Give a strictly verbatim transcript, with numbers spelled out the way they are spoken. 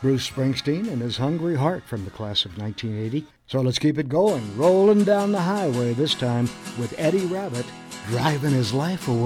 Bruce Springsteen and his Hungry Heart from the class of nineteen eighty. So let's keep it going, rolling down the highway this time with Eddie Rabbitt driving his life away.